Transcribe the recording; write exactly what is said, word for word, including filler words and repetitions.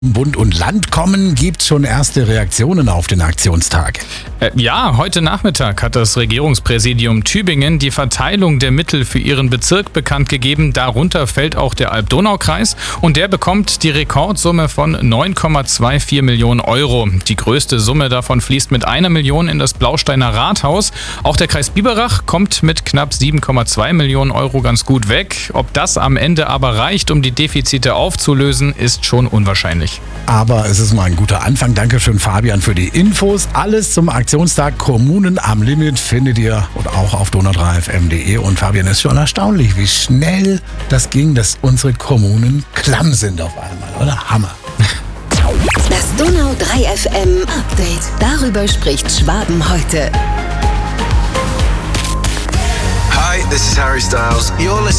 Bund und Land kommen, gibt es schon erste Reaktionen auf den Aktionstag? Äh, ja, heute Nachmittag hat das Regierungspräsidium Tübingen die Verteilung der Mittel für ihren Bezirk bekannt gegeben. Darunter fällt auch der Alb-Donau-Kreis und der bekommt die Rekordsumme von neun Komma vierundzwanzig Millionen Euro. Die größte Summe davon fließt mit einer Million in das Blausteiner Rathaus. Auch der Kreis Biberach kommt mit knapp sieben Komma zwei Millionen Euro ganz gut weg. Ob das am Ende aber reicht, um die Defizite aufzulösen, ist schon unwahrscheinlich. Aber es ist mal ein guter Anfang. Dankeschön, Fabian, für die Infos. Alles zum Aktionstag Kommunen am Limit findet ihr und auch auf donau drei f m punkt d e. Und Fabian, ist schon erstaunlich, wie schnell das ging, dass unsere Kommunen klamm sind auf einmal, oder? Hammer. Das Donau drei F M Update. Darüber spricht Schwaben heute. Hi, this is Harry Styles. You're listening